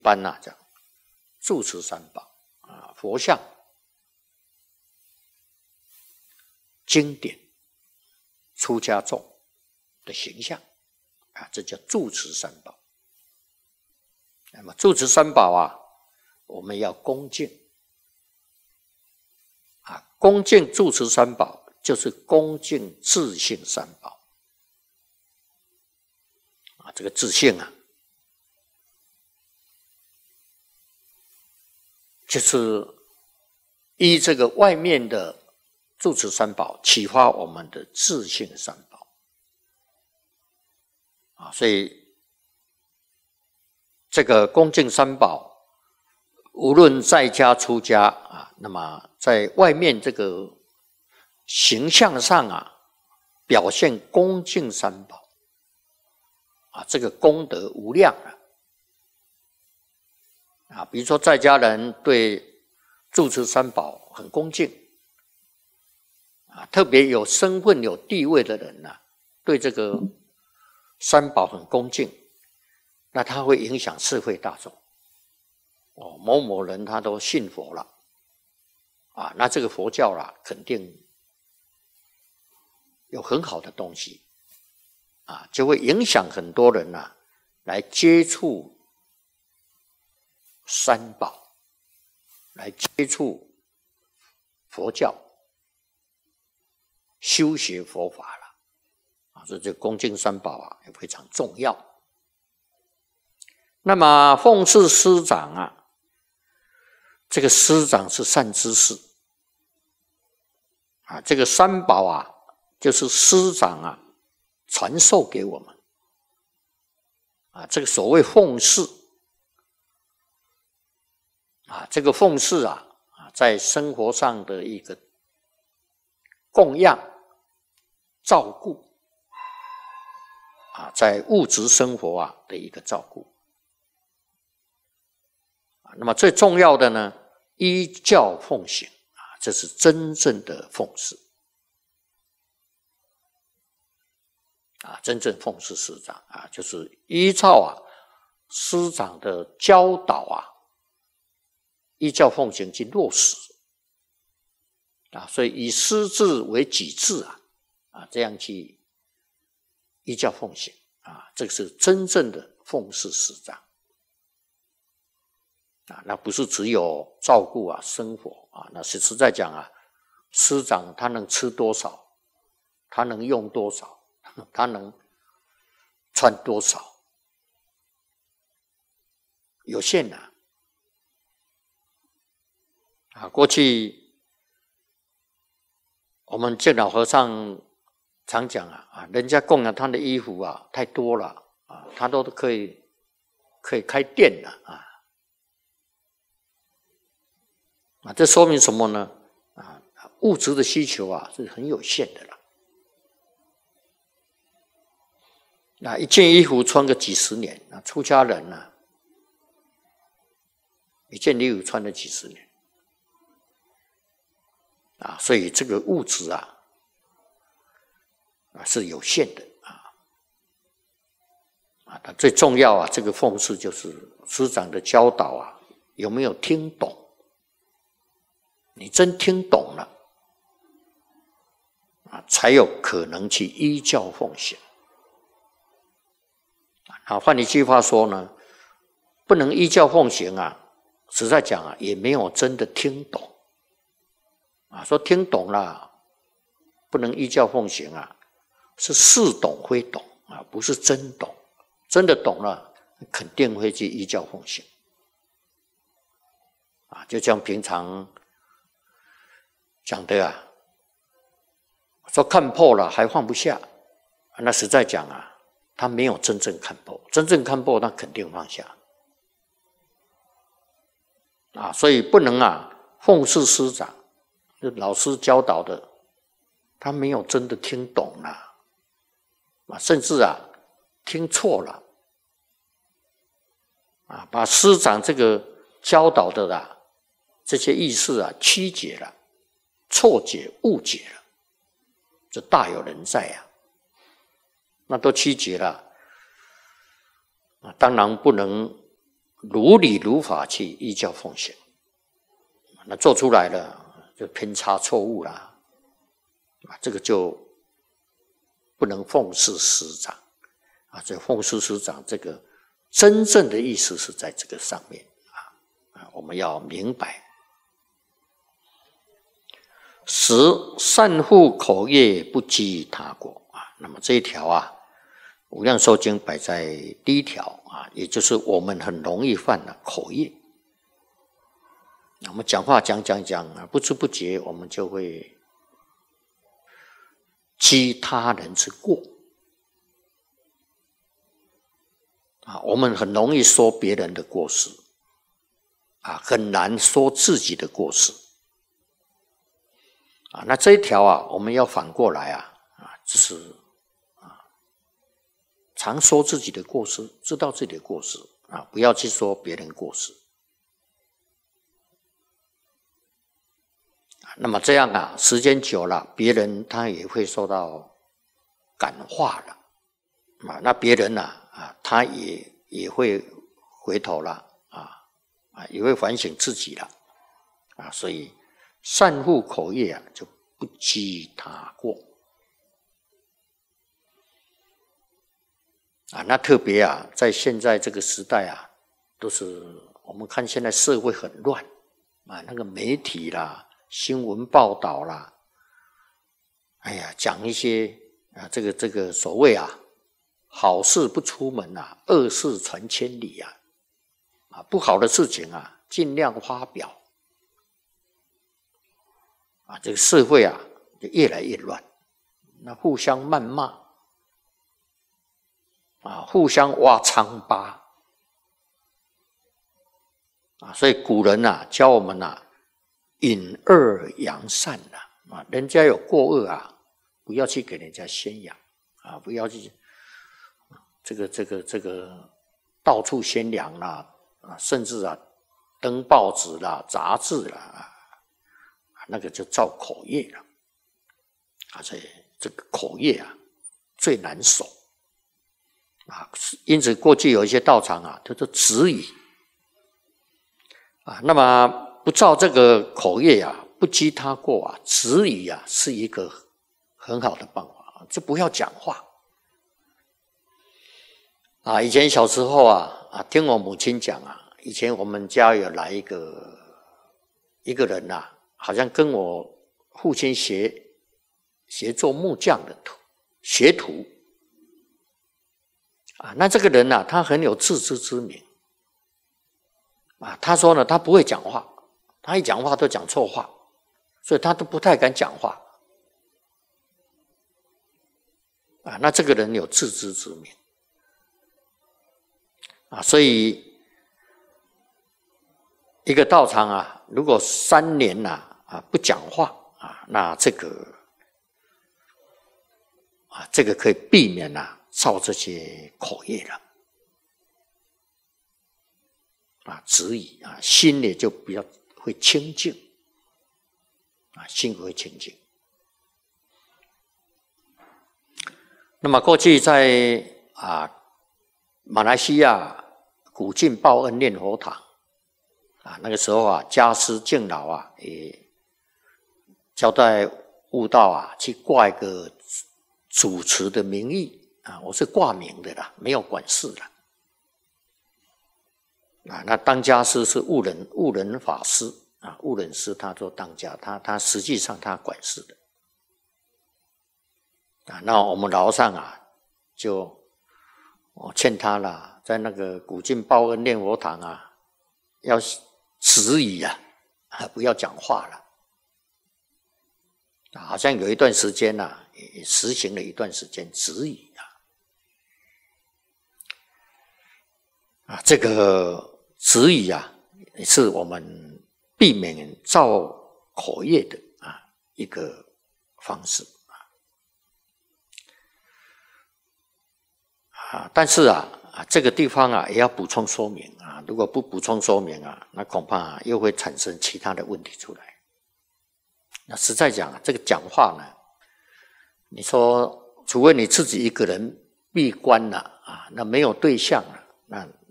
般啊讲住持三宝啊，佛像、经典、出家众的形象啊，这叫住持三宝。那么住持三宝啊，我们要恭敬啊，恭敬住持三宝，就是恭敬自性三宝啊。这个自性啊，就是依这个外面的住持三宝启发我们的自性三宝啊，所以这个恭敬三宝，无论在家出家啊，那么在外面这个形象上啊，表现恭敬三宝啊，这个功德无量啊。比如说在家人对住持三宝很恭敬啊，特别有身份有地位的人啊，对这个三宝很恭敬，那他会影响社会大众。哦，某某人他都信佛了啊，那这个佛教啦，肯定有很好的东西啊，就会影响很多人啊来接触三宝，来接触佛教，修学佛法了啊，所以这恭敬三宝啊也非常重要。那么奉事师长啊，这个师长是善知识啊，这个三宝啊，就是师长啊传授给我们啊。这个所谓奉事啊，这个奉事啊，在生活上的一个供养、照顾啊，在物质生活啊的一个照顾。那么最重要的呢，依教奉行啊，这是真正的奉事啊，真正奉事师长啊，就是依照啊师长的教导啊，依教奉行去落实啊，所以以师志为己志啊，这样去依教奉行啊，这个是真正的奉事师长。啊，那不是只有照顾啊生活啊，那实在讲啊，师长他能吃多少，他能用多少，他能穿多少，有限的啊。过去我们见老和尚常讲啊，人家供养他的衣服啊太多了啊，他都可以开店了啊。啊，这说明什么呢？啊，物质的需求啊是很有限的了。那一件衣服穿个几十年，啊，出家人呢、啊，一件衣服穿了几十年，啊，所以这个物质啊是有限的啊。最重要啊，这个奉事就是师长的教导啊，有没有听懂？你真听懂了啊，才有可能去依教奉行啊。换一句话说呢，不能依教奉行啊，实在讲啊，也没有真的听懂啊。说听懂了，不能依教奉行啊，是似懂非懂啊，不是真懂。真的懂了，肯定会去依教奉行啊。就像平常讲的啊，说看破了还放不下，那实在讲啊，他没有真正看破，真正看破那肯定放下啊。所以不能啊奉事师长，就老师教导的，他没有真的听懂了啊，甚至啊听错了啊，把师长这个教导的啦这些意思啊曲解了。错解误解了，这大有人在啊。那都曲解了啊，当然不能如理如法去依教奉行。那做出来了就偏差错误啦，这个就不能奉事师长啊。这奉事师长这个真正的意思是在这个上面啊，我们要明白。十善护口业，不积他过啊。那么这一条啊，《无量寿经》摆在第一条啊，也就是我们很容易犯的口业。我们讲话讲啊，不知不觉我们就会积他人之过啊。我们很容易说别人的过失啊，很难说自己的过失啊。那这一条啊，我们要反过来啊，就是常说自己的过失，知道自己的过失啊，不要去说别人过失。那么这样啊，时间久了，别人他也会受到感化了啊。那别人他也会回头了也会反省自己了啊。所以善护口业啊，就不积他过啊。那特别啊，在现在这个时代啊，都是我们看现在社会很乱啊，那个媒体啦。新闻报道啦，哎呀，讲一些这个所谓好事不出门恶事传千里不好的事情尽量发表这个社会就越来越乱，那互相谩骂互相挖疮疤所以古人教我们隐恶扬善人家有过恶不要去给人家宣扬不要去这个到处宣扬啦甚至登报纸啦、杂志啦那个就造口业了所以这个口业最难守因此过去有一些道场叫做止语那么不照这个口业不积他过止语是一个很好的办法就不要讲话以前小时候听我母亲讲以前我们家有来一个人好像跟我父亲学做木匠的学徒那这个人他很有自知之明他说呢，他不会讲话，他一讲话都讲错话，所以他都不太敢讲话那这个人有自知之明所以一个道场如果3年不讲话那这个可以避免造这些口业了止语心里就比较会清净心会清净。那么过去在马来西亚古晋报恩念佛堂那个时候家师敬老也交代悟道去挂一个主持的名义我是挂名的啦，没有管事的那当家师是悟仁法师悟仁师他做当家，他实际上他管事的那我们楼上就我劝他了，在那个古晋报恩念佛堂要止语不要讲话了好像有一段时间也实行了一段时间止语这个止语是我们避免造口业的一个方式但是这个地方也要补充说明如果不补充说明那恐怕又会产生其他的问题出来。那实在讲这个讲话呢，你说除非你自己一个人闭关了那没有对象了，